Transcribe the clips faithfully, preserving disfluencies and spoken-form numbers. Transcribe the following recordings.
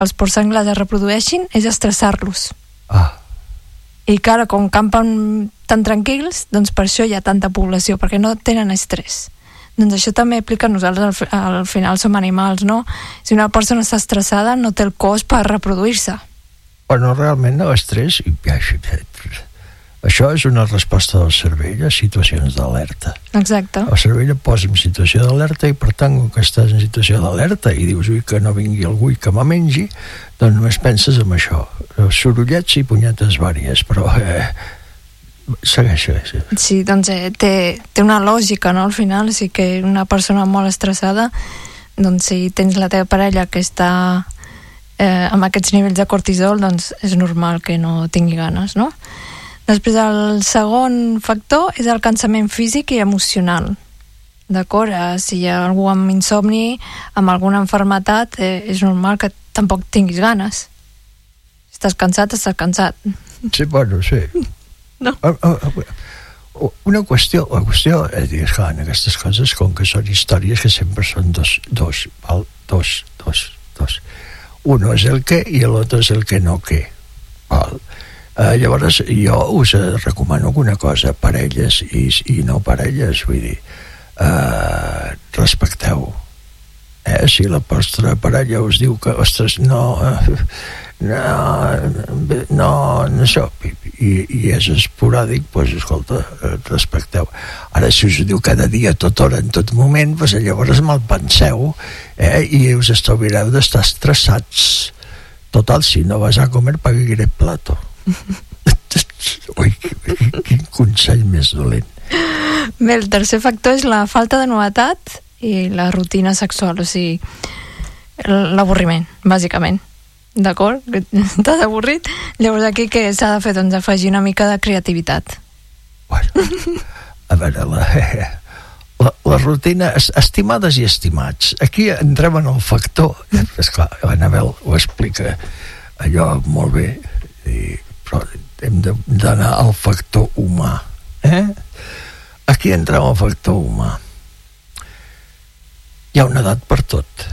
els porcs senglars es reprodueixin és estressar-los. Ah. I clar, com campen tan tranquils, doncs per això hi ha tanta població, perquè no tenen estrès. Doncs això també aplica a nosaltres, al, al final som animals, no? Si una persona està estressada no té el cos per reproduir-se. Bueno, realment l'estrès, això és una resposta del cervell a situacions d'alerta. Exacte. El cervell et posa en situació d'alerta i per tant, que estàs en situació d'alerta i dius, ui, que no vingui algú i que me mengi, doncs només penses en això. Sorollets i punyetes vàries, però eh, segueix, segueix. Sí, doncs eh, té, té una lògica, no? Al final, sí que una persona molt estressada, doncs si tens la teva parella que està eh, amb aquests nivells de cortisol, doncs és normal que no tingui ganes, no? Després el segon factor és el cansament físic i emocional. D'acord? Eh, si hi ha algú amb insomni, amb alguna malaltia, eh, és normal que tampoc tinguis ganes. Si estàs cansat, estàs cansat. Sí, bueno, sí. No. Una qüestió, la qüestió és dir, clar, en aquestes coses, com que són històries que sempre són dos, dos, val? Dos, dos, dos. Uno és el què i l'altre és el que no què. Val? Uh, llavors jo us recomano una cosa, parelles i, i no parelles, vull dir uh, respecteu eh? Si la vostra parella us diu que ostres, no no, no, no això i, i és esporàdic, doncs escolta, respecteu. Ara si us diu cada dia, tota hora, en tot moment, doncs llavors me'l penseu eh? I us estalviareu d'estar estressats. Total, si no vas a comer, pagaré el plato. Ui, quin consell més dolent. Bé, el tercer factor és la falta de novetat i la rutina sexual, o sigui, l'avorriment, bàsicament. D'acord? T'has avorrit? Llavors aquí què s'ha de fer? Doncs afegir una mica de creativitat. Bueno, a veure, la, la, la rutina, estimades i estimats, aquí entrem en el factor, esclar, l'Anabel ho explica allò molt bé, i, però hem d'anar al factor humà, eh? Aquí entrem al factor humà. Hi ha una edat per tot.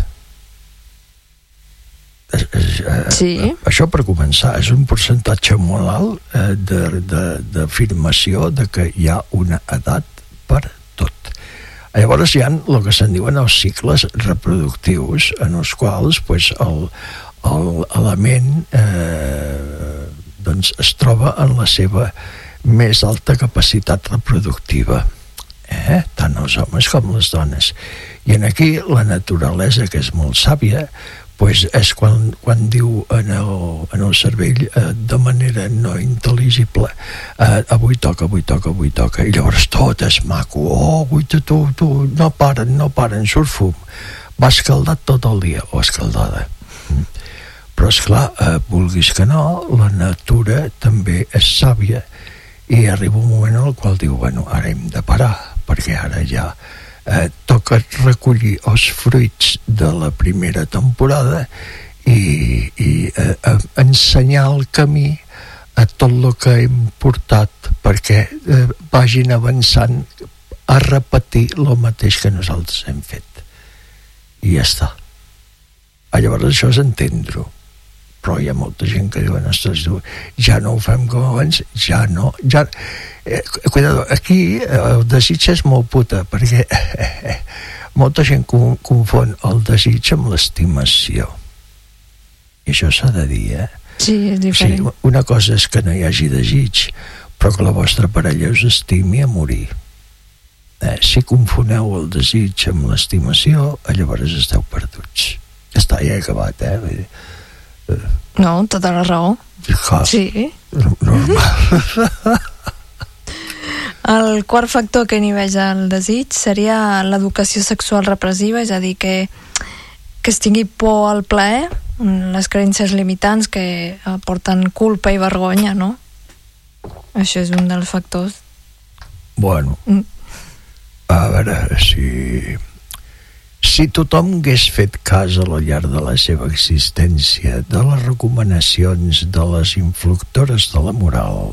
És, és, eh, sí. Això per començar és un percentatge molt alt eh, de, de, d'afirmació de que hi ha una edat per tot. Llavors hi ha el que se'n diuen els cicles reproductius, en els quals pues, el, el element eh, doncs es troba en la seva més alta capacitat reproductiva, eh? Tant els homes com les dones. I en aquí la naturalesa, que és molt sàvia, pues és quan, quan diu en el, en el cervell eh, de manera no intel·ligible eh, avui toca, avui toca, avui toca, i llavors tot és maco, oh, avui tu, tu, tu, no paren, no paren, surt fum, va escaldat tot el dia, o escaldada. Mm. Però esclar, eh, vulguis que no, la natura també és sàvia i arriba un moment en el qual diu, bueno, ara hem de parar, perquè ara ja eh, toca recollir els fruits de la primera temporada i, i eh, eh, ensenyar el camí a tot el que hem portat perquè eh, vagin avançant a repetir el mateix que nosaltres hem fet. I ja està. Ah, llavors això és entendre-ho. Però hi ha molta gent que diu, ostres, ja no ho fem com abans, ja no, ja... Eh, cuidado, aquí el desig és molt puta, perquè eh, eh, molta gent confon el desig amb l'estimació. I això s'ha de dir, eh? Sí, és diferent. Sí, una cosa és que no hi hagi desig, però que la vostra parella us estimi a morir. Eh, si confoneu el desig amb l'estimació, llavors esteu perduts. Ja està, ja he acabat, eh? Vull dir, no, tota la raó. Ja, sí. Normal. El quart factor que inhibeix el desig seria l'educació sexual repressiva, és a dir, que, que es tingui por al plaer, les creences limitants que aporten culpa i vergonya, no? Això és un dels factors. Bueno, mm. a veure, si... Si tothom hagués fet cas a la llarg de la seva existència de les recomanacions de les influctores de la moral,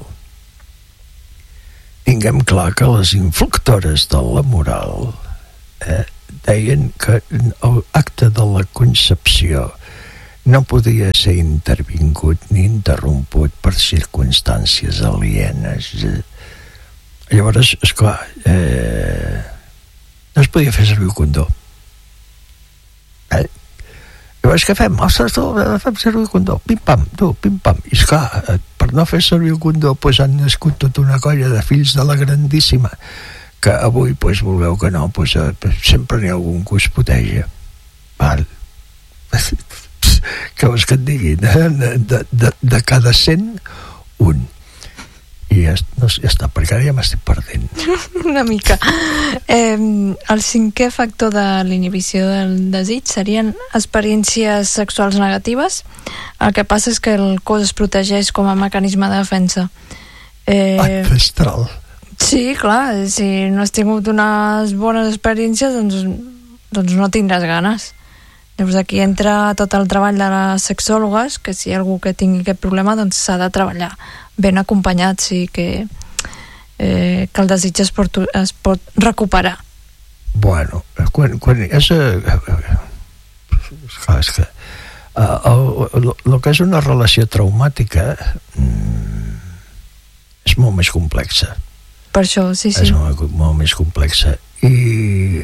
tinguem clar que les influctores de la moral eh, deien que l'acte de la concepció no podia ser intervingut ni interromput per circumstàncies alienes. Llavors, esclar, eh, no es podia fer servir el condó. Eh? Llavors, què fem? Ostres, tu, fem servir el condó. Pim-pam, tu, pim-pam. I esclar, per no fer servir el condó, pues, han nascut tota una colla de fills de la grandíssima que avui, pues, vulgueu que no, pues, sempre n'hi ha algun que us puteja. Val. Què vols que et digui? De, de, de, de cada cent, un. I ja, no, ja està, perquè ara ja m'estic perdent. Una mica. Eh, el cinquè factor de l'inhibició del desig serien experiències sexuals negatives. El que passa és que el cos es protegeix com a mecanisme de defensa. Eh, Ancestral. Sí, clar, si no has tingut unes bones experiències, doncs, doncs no tindràs ganes. Llavors aquí entra tot el treball de les sexòlogues, que si hi ha algú que tingui aquest problema, doncs s'ha de treballar ben acompanyat, sí, que, eh, que el desig es pot, es pot recuperar. Bueno, quan, quan és... Clar, és que el que és una relació traumàtica mm, és molt més complexa. Per això, sí, sí. És molt, molt més complexa. I...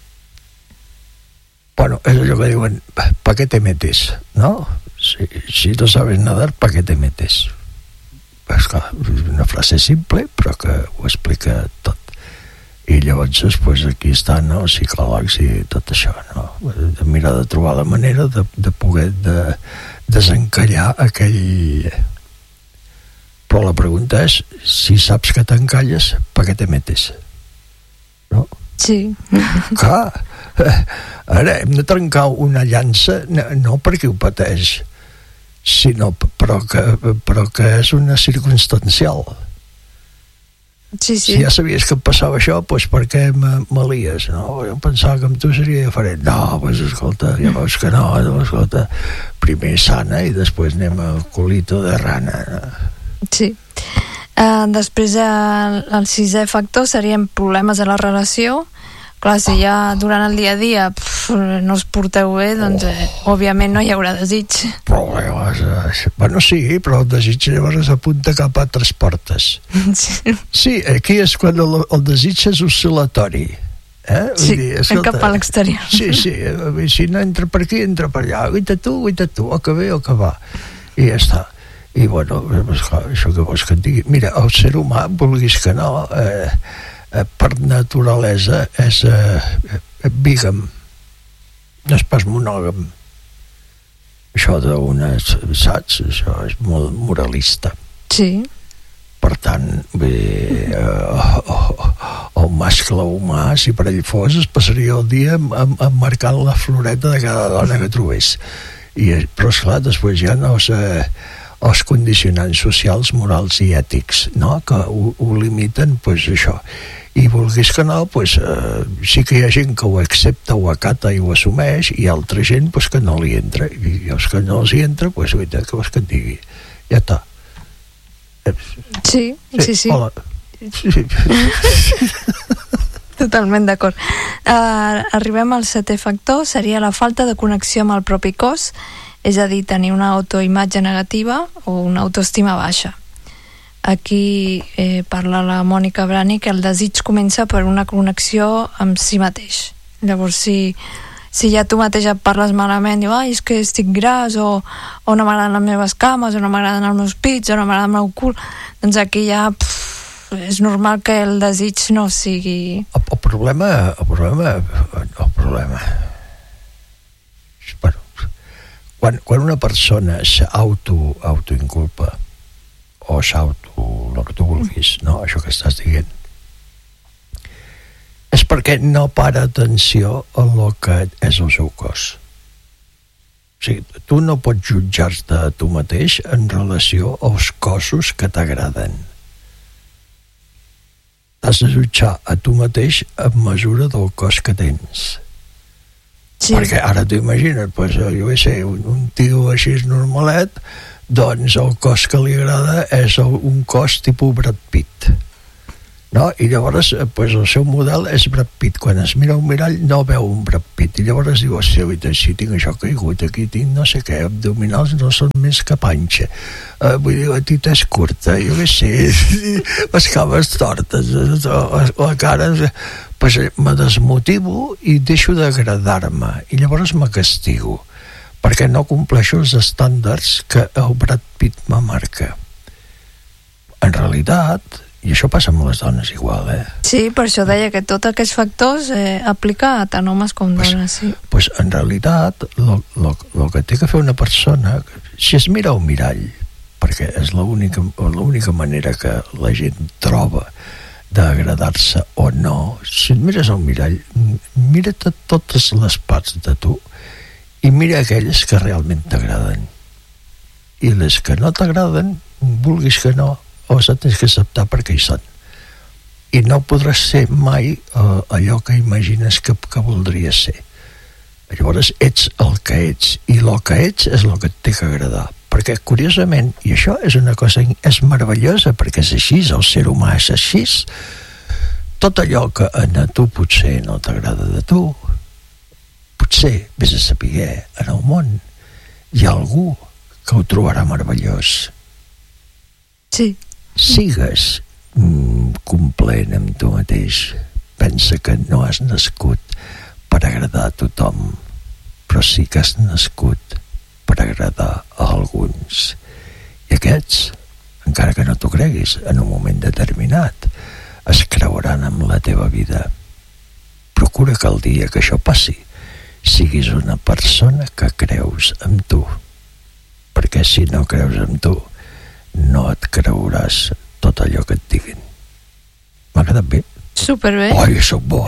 Bueno, es lo que digo, ¿para qué te metes? ¿No? Si, si no sabes nadar, ¿para qué te metes? És clar, una frase simple, però que ho explica tot. I llavors, després, aquí estan no, els psicòlegs i tot això, no? De mirar de trobar la manera de, de poder de desencallar aquell... Però la pregunta és, si saps que t'encalles, ¿para qué te metes? No? Sí. Clar, ara hem de trencar una llança no, no perquè ho pateix, sinó però que, però que és una circumstancial. Sí, sí. Si ja sabies que em passava això, doncs per què m'alies? No? Jo pensava que amb tu seria diferent. No, doncs escolta, ja veus que no, no, escolta, primer sana i després anem al culito de rana. Sí. Uh, després el, el sisè factor serien problemes a la relació. Clar, si ja durant el dia a dia pf, no us porteu bé, doncs eh, òbviament no hi haurà desig. Problemes, eh, bueno, sí, però el desig llavors apunta cap a altres portes. Sí, sí, aquí és quan el, el desig és oscil·latori. Eh? Sí, dir, escolta, cap a l'exterior. Sí, sí, si no entra per aquí, entra per allà. Guaita tu, guaita tu, o que ve o que va. I ja està. I bueno, això que vols que et digui, mira, el ser humà, vulguis que no, eh, eh, per naturalesa és eh, bígam, no és pas monògam. Això d'una, saps? Això és molt moralista. Sí. Per tant, bé, eh, el mascle humà, si per ell fos, es passaria el dia emmarcant la floreta de cada dona que trobés. I, però, esclar, després ja no és... Eh, els condicionants socials, morals i ètics, no? Que ho, ho limiten, pues, això. I vulguis que no, pues, eh, sí que hi ha gent que ho accepta, ho acata i ho assumeix, i altra gent pues, que no li entra. I els que no els hi entra, pues, veritat, que vols que et digui? Ja està. Sí, sí, sí. Hola. Sí. Totalment d'acord. Uh, arribem al setè factor, seria la falta de connexió amb el propi cos, és a dir, tenir una autoimatge negativa o una autoestima baixa. Aquí eh, parla la Mònica Brani que el desig comença per una connexió amb si mateix. Llavors, si, si ja tu mateix et parles malament, dius, ai, és que estic gras, o, o no m'agraden les meves cames, o no m'agraden els meus pits, o no m'agrada el meu cul, doncs aquí ja pff, és normal que el desig no sigui... El, el problema, el problema, el problema... Bueno, Quan, quan una persona s'auto, autoinculpa o s'auto, el que tu vulguis, no? Això que estàs dient, és perquè no para atenció a lo que és el seu cos. O sigui, tu no pots jutjar-te a tu mateix en relació als cossos que t'agraden. Has de jutjar a tu mateix en mesura del cos que tens. Sí. Perquè ara t'ho imagines, pues, jo vull ser un, un tio així normalet, doncs el cos que li agrada és el, un cos tipus Brad Pitt, no? I llavors pues, el seu model és Brad Pitt. Quan es mira un mirall no veu un Brad Pitt i llavors diu, hòstia, si tinc això caigut aquí, tinc no sé què, abdominals no són més que panxa, uh, vull dir, la tita és curta, jo què sé, les cames tortes, la cara, pues, me desmotivo i deixo d'agradar-me i llavors me castigo perquè no compleixo els estàndards que el Brad Pitt me marca. En realitat, i això passa amb les dones igual, eh? Sí, per això deia que tots aquests factors eh, aplica a tant homes com pues, dones, sí. Pues en realitat, el que té que fer una persona, si es mira un mirall, perquè és l'única l'única manera que la gent troba d'agradar-se o no, si et mires al mirall, mira't totes les parts de tu i mira aquelles que realment t'agraden. I les que no t'agraden, vulguis que no, o les tens que acceptar perquè hi són. I no podràs ser mai uh, allò que imagines que, que voldries ser. Llavors ets el que ets, i el que ets és el que et té que agradar. Perquè, curiosament, i això és una cosa és meravellosa, perquè és així, el ser humà és així, tot allò que a tu potser no t'agrada de tu, potser, vés a saber, en el món hi ha algú que ho trobarà meravellós. Sí. Sigues mm, complent amb tu mateix. Pensa que no has nascut per agradar a tothom, però sí que has nascut per agradar a alguns. I aquests, encara que no t'ho creguis, en un moment determinat, es creuran amb la teva vida. Procura que el dia que això passi siguis una persona que creus en tu, perquè si no creus en tu no et creuràs tot allò que et diguin. M'ha quedat bé? Superbé. Oi, soc bo.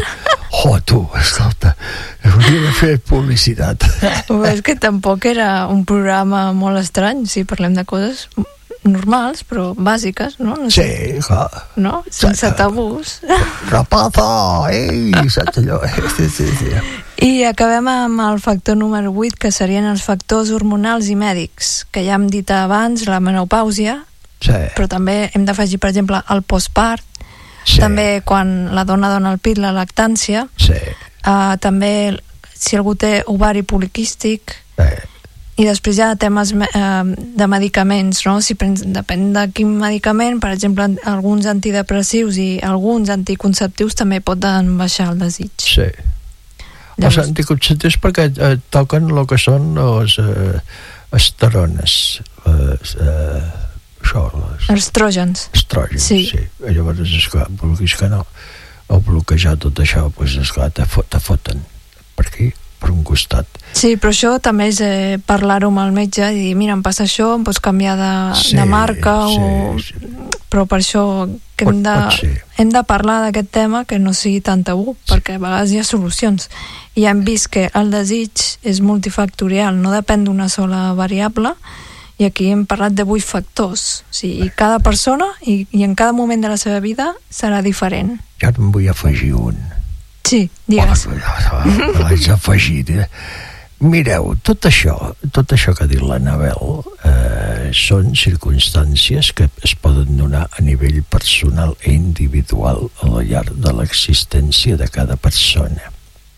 Oh, tu, escolta, hauria de fer publicitat. És que tampoc era un programa molt estrany, si parlem de coses normals, però bàsiques, no? no sé. Sí, clar. No? Sense tabús. Rapazo, ei, saps allò? Sí, sí, sí. I acabem amb el factor número vuit, que serien els factors hormonals i mèdics, que ja hem dit abans, la menopàusia, sí. Però també hem d'afegir, per exemple, el postpart, sí. També quan la dona dona el pit, la lactància, sí. uh, també si algú té ovari poliquístic, sí. I després hi ha temes uh, de medicaments, no? Si prens, depèn de quin medicament, per exemple, alguns antidepressius i alguns anticonceptius també poden baixar el desig. Sí. Llavors... Els anticonceptius perquè eh, toquen el que són les eh, esterones, les, eh, això, les... Estrògens. Estrògens, sí. sí. I llavors, esclar, vulguis que no, o bloquejar tot això, doncs, esclar, te, fot, te foten per aquí, per un costat. Sí, però això també és eh, parlar-ho amb el metge i dir, mira, em passa això, em pots canviar de, sí, de marca sí, o... sí. Però per això que hem, pot, de, pot hem de parlar d'aquest tema, que no sigui tan tabú, sí. Perquè a vegades hi ha solucions. I hem vist que el desig és multifactorial, no depèn d'una sola variable, i aquí hem parlat de vuit factors. O sigui, cada persona i, i en cada moment de la seva vida serà diferent. Ja en vull afegir un. Sí, digues. Oh, l'haig afegit. Eh? Mireu, tot això, tot això que ha dit l'Anabel eh, són circumstàncies que es poden donar a nivell personal i individual al llarg de l'existència de cada persona.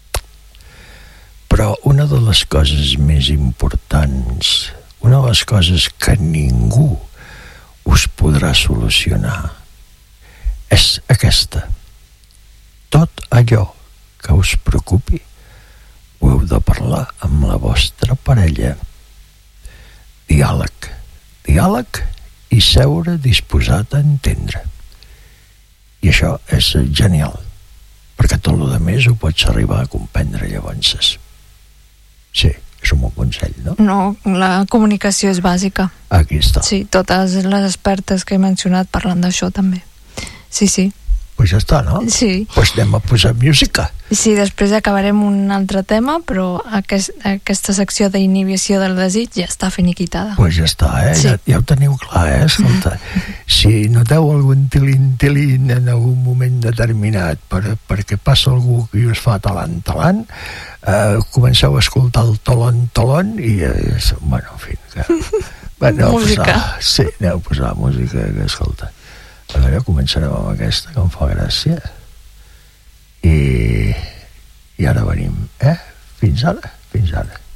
Però una de les coses més importants, una de les coses que ningú us podrà solucionar és aquesta. Tot allò que us preocupi ho heu de parlar amb la vostra parella. Diàleg. Diàleg i seure disposat a entendre. I això és genial, perquè tot el més ho pots arribar a comprendre llavors. Sí, és un bon consell, no? No, la comunicació és bàsica. Aquí està. Sí, totes les expertes que he mencionat parlen d'això també. Sí, sí. Pues ja està, no? Sí. Pues anem a posar música. Sí, després acabarem un altre tema, però aquest, aquesta secció d'inhibició del desig ja està finiquitada. Pues ja està, eh? Sí. Ja, ja ho teniu clar, eh? Escolta, si noteu algun tilín-tilín en algun moment determinat per, perquè passa algú que us fa talant-talant, eh, comenceu a escoltar el tolon-tolon i, eh, bueno, en fi, que... Bueno, música. Posar, sí, aneu a posar música, que escolta... A veure, començarem amb aquesta, que em fa gràcia. I, i ara venim, eh? Fins ara, fins ara.